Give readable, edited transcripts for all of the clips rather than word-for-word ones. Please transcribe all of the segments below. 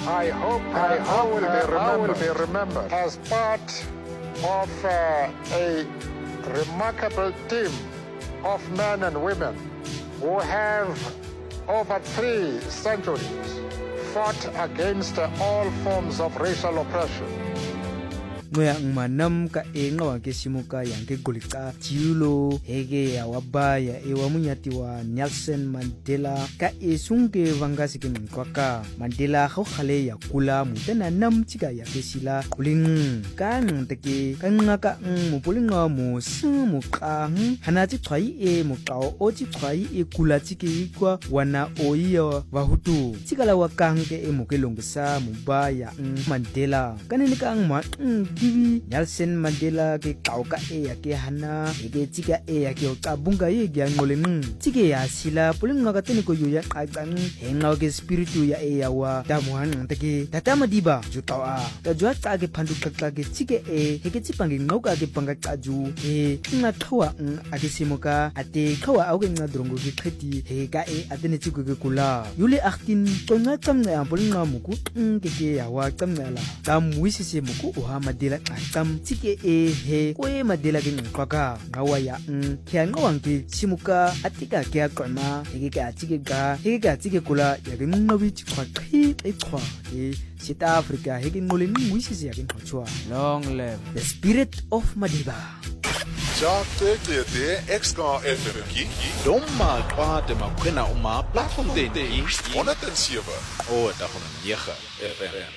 I hope will be remembered as part of a remarkable team of men and women who have over 3 centuries fought against all forms of racial oppression. Ngoya manam ka enga wa kesimuka yang ke golika jiulo hege ya wabaya ewa munyati wa Nelson Mandela ka esunge vangasi ke nkwaka Mandela go khale ya kula mutena nam tsika ya kesila kuling kan teke kanaka mupulinga mo sumu kang hanati twai e mukao oti twai e kula tsike kwa wana oiya wahutu tsikala wa kange e mukelongsa mubaya Mandela kanini kang ma Nelson Mandela ke kauka e ya ke hana ke tsika e ya ke kabunga ye ya ngoleng tsike ya sila pulinga ka teni ko yuya qaqang henga ke spiritu ya e ya wa damuhan take tatama diba jutawa ta jwa tsa ke phandu qaqqa ke tsike e ke tsipangi ngauka ke panga qaju e nga qhawa a ke simuka ate qhawa au ke nga drongo ke qheti he ka e atene tsiku ke kula yule 18 tonga tsamna pulinga muku ke ya wa tsamnala tamwisise muku o ha Mandela tam tike e he ko e Mandela ke nqaka ngawa ya ke ngawangke simuka atika ke aqama ke atike ga ke atike kula ya ke nqobi tshwa qhi echwa e South Africa he ke ngole ngwisise ya ke nqochwa long live the spirit of Madiba. Jate extra FM ki domma kwate makwena uma platform de 107 o ta khona 9 FM.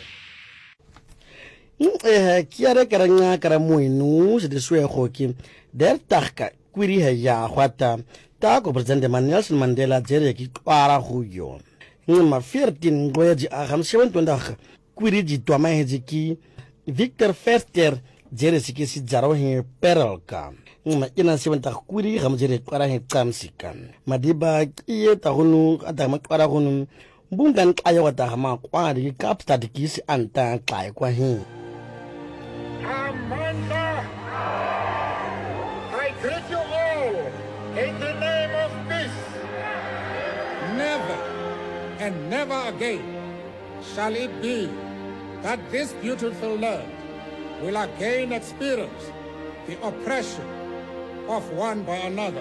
Kiara karanga karamuinu se de suego ki der taka kwiri ya kwata ta ko president Nelson Mandela jere ki kwara huyo ngma 14 ngoyaji a 57 kwiri ji twama hejiki Victor Verster jere siki si jaro he peralka ngma ina 70 kwiri gamjere kwara he tsamsika Madiba kiye ta hunu adama kwara hunu bungan kaya wata ma kwari kapstad kisi anta klai kwa hi Amanda, I greet you all in the name of peace. Never and never again shall it be that this beautiful land will again experience the oppression of one by another.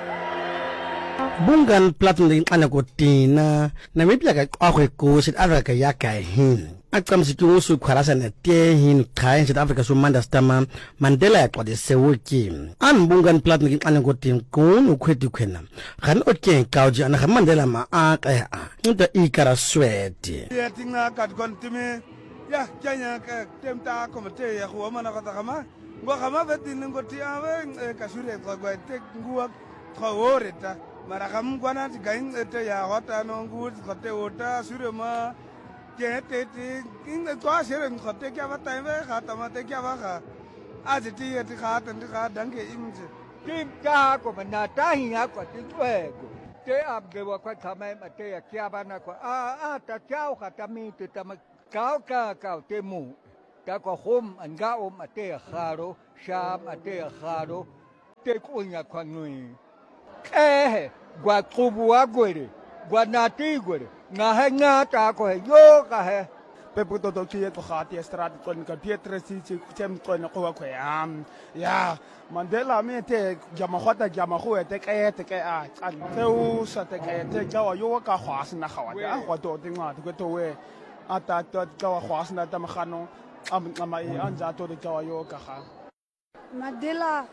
Bungan platon din anakotina na mipya ka akwe ko South Africa yaka hin akam siku su kharasa na te hin khai South Africa su mandastama Mandela ya kwade sewuki an bungan platon din anakotin ko no khweti khwena gan oke kauji ana Mandela ma aka nta ikara sweti ya tinga kat kontime ya kanya ka temta komite ya ko mana kata kama ngo kama vetin ngoti ave kashure kwa te nguwa khaworeta mara kam kwana gain ete ya hota no ngut khote ota surema kete ti king to asere khote kya bata me khata mate kya bakha ajiti eti khata ndi kha dange imje kim ka ko bana ta hiya ko ti twe ko te ab ge wa kwa thame mate ya kya bana ko a ta chao khata mi te tam kao ka te mu ta ko hom an ga ate kharo sham ate kharo te ko nya kwanui gua kubua gwere gua nati gwere nga ta ko yo ka he pepo to ki to khati strat kon ka pietre si chem kon ko ko ya Mandela me te jama khota jama khu te ka a kan teu sa te ka te ka yo ka khwas na khawa a ko to tinga to to we ata to ka khwas na ta makhano am mai anja to ka yo ka kha Mandela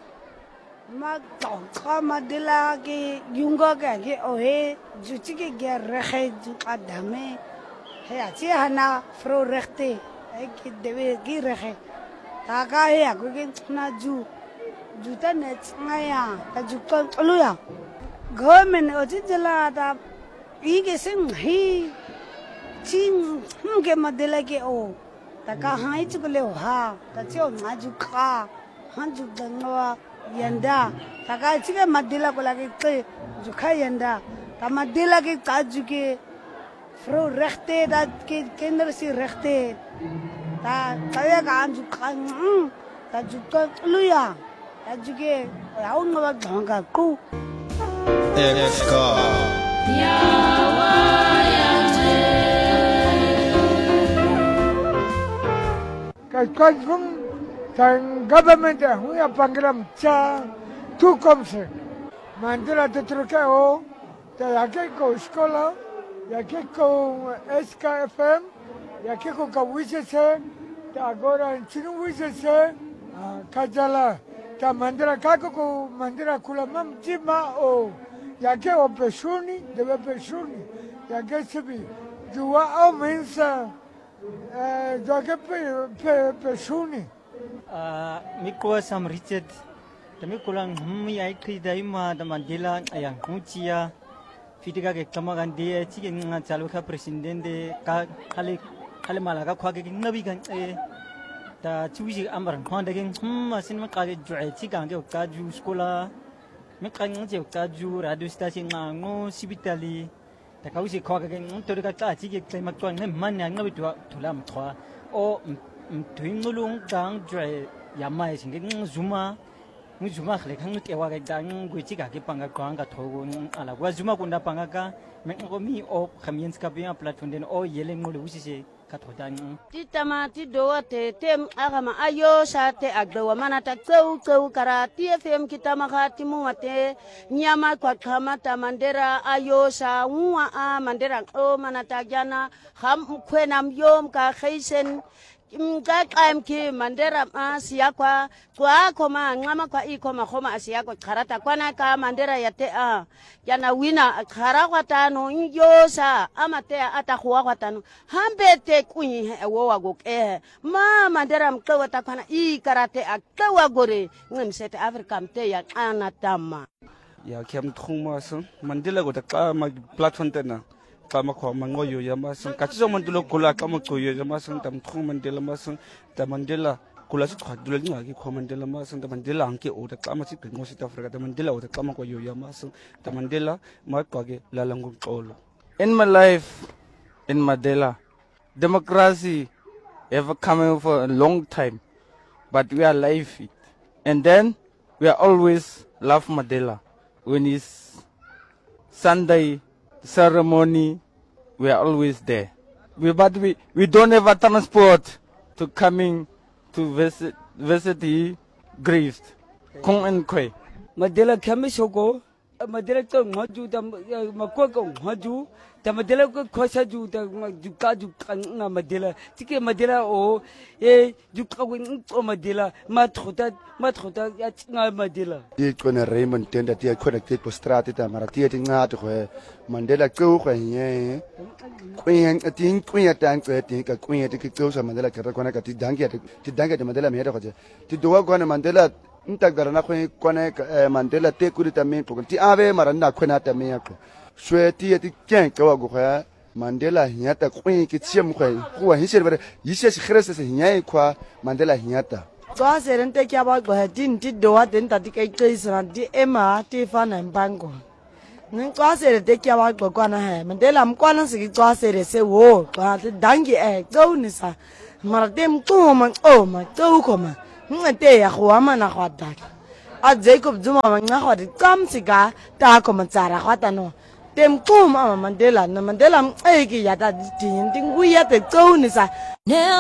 Mandela ke yunga ke ohe juti ke gerre ju adame he ati hana fro rechte ke debe ki rehe ta ka he ko ke na ju juta ne ngaya ta ju ko luya government oti jala ta i ke sing hi chin ke Mandela ke o ta ka hai chu le ha ta cho na ju ka han ju dangwa yanda taka chike Mandela ko lagi ke jukha yanda ta Mandela ke kaju ke fro rechte da ke kinder si rechte ta kaya ka anju kan ta jukka luya ta juke raun ma dhanga ku Efka ya wa ya Kajung, the government, we are Pangram Cha, two comes. Mandela de Trukeo, the Yakeko Scholar, Yakeko SKFM, Yakeko Kawisese, the Agora and Chinuwisese, Kajala, the Mandela Kako, Mandela Kulamam Jima, o Yake o Peshuni, the Peshuni, Yakesibi, Jua means Jake Peshuni. Miko Sam Richard. Kami kulang ai kidai ma da Mandela ayang mucia fitika ke kamagan dia cikin ngacalu ka presiden de ka kali malaga kwa ke nabi kan da cuci amar kan da gen masin ma ka juai cikan ke ka ju sekolah me kan nge ka ju radio station ngo sibitali da ka usi kwa ke gen to ka ta cikin klima tuan ne man yang nabi tulam thwa o tuingulung dang juai yamai sing zuma Zuma khle khang ke wa ga dang gui chi ga ke panga kwang ga thogu ala wa Zuma kunda panga ka me ko mi o khamien ska bi platform den o yeleng mo lu si se ka thodan ti tama ti do te tem agama ayo sa te agdo mana ta kau kara ti fm kita maka ti mu ate nyama kwa kama ta Mandela ayo sa wa a Mandela o mana ta jana kham khwenam yom ka khaisen ki Mandela siya kwa koma ngama kwa ikoma khoma asiya kwa karata kwana ka Mandela yate yana wina khara kwa tano yosa amate atakuwa kwa tano hambete kunyi wo wago ma Mandela mkawa takana karate akawa gore ngimsete Africa mte ya anatama ya kem thuma so Mandela go ta ma platform tena kama kwa mangoyo ya masang kachiso Mandela kula kama koyo ya masang tam thong Mandela masang ta Mandela kula si thwa dul ni agi kwa Mandela masang ta Mandela angke o ta kama si pengo si Africa ta Mandela o ta kama koyo ya masang ta Mandela ma kwa ge lalangu tolo. In my life in Mandela, democracy ever coming for a long time, but we are alive it, and then we are always love Mandela when it's Sunday ceremony, we are always there. But we don't have a transport to coming to visit the graves. Kong and Kwe. Mandela Kamisoko, Mandela Maju, Makoko, Maju, the Mandela Kosaju, the Jukaju Mandela, Tiki Mandela or Jukawin or Mandela, Matrota, Mandela. Dit kon Raymond ten dat jy connected op straat het maar dat jy na toe Mandela kou gye kwyn atin kwyn tank atin ka kwyn het kou sa Mandela ka kona ka ti dankie ti Mandela me heda gye ti doa kona Mandela ntak dara na kwyn kona Mandela te kuri ta me pokon ti ave mara na kwena ta me ko shwe ti ken ka wa go Mandela hiata kwyn ki tsiem go hi se bare yi se khrese se nyai kwa Mandela hiata Twa serente kya ba go din ti doa den ta ti kai tsana di ema ti fa na mbango ni twa serente kya ba go kwana he Mandela mkwana se ki twa sere se wo ka ti dangi go ni sa mara dem to ma o ma to ko ma ngate ya go ama na go da a Jacob Zuma ma nga go di kam siga ta ko ma tsara go ta no dem ko ma Mandela na Mandela ki ya ta di tin ngui ya te go ni sa